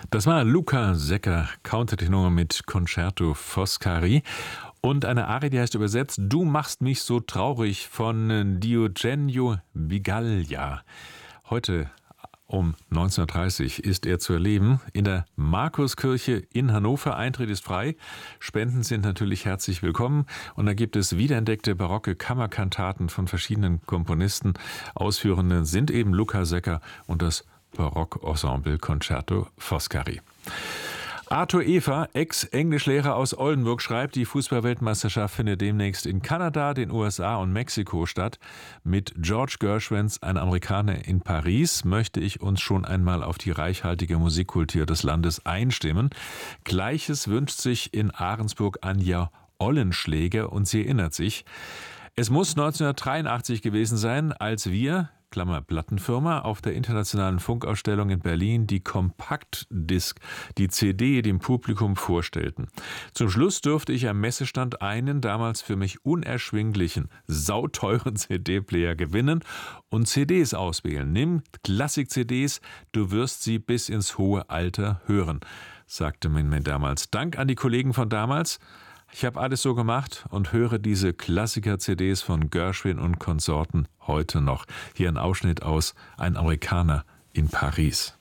Das war Luca Secker, Countertenor mit Concerto Foscari. Und eine Arie, die heißt übersetzt Du machst mich so traurig von Diogenio Bigaglia. Heute um 19:30 ist er zu erleben in der Markuskirche in Hannover. Eintritt ist frei. Spenden sind natürlich herzlich willkommen. Und da gibt es wiederentdeckte barocke Kammerkantaten von verschiedenen Komponisten. Ausführende sind eben Luca Secker und das Barockensemble Concerto Foscari. Arthur Efer, Ex-Englischlehrer aus Oldenburg, schreibt, die Fußballweltmeisterschaft findet demnächst in Kanada, den USA und Mexiko statt. Mit George Gershwins, ein Amerikaner in Paris, möchte ich uns schon einmal auf die reichhaltige Musikkultur des Landes einstimmen. Gleiches wünscht sich in Ahrensburg Anja Ollenschläger und sie erinnert sich, es muss 1983 gewesen sein, als wir, Klammer Plattenfirma, auf der internationalen Funkausstellung in Berlin die Kompaktdisk, die CD, dem Publikum vorstellten. Zum Schluss durfte ich am Messestand einen damals für mich unerschwinglichen, sauteuren CD-Player gewinnen und CDs auswählen. Nimm Klassik-CDs, du wirst sie bis ins hohe Alter hören, sagte man mir damals. Dank an die Kollegen von damals. Ich habe alles so gemacht und höre diese Klassiker-CDs von Gershwin und Konsorten heute noch. Hier ein Ausschnitt aus Ein Amerikaner in Paris.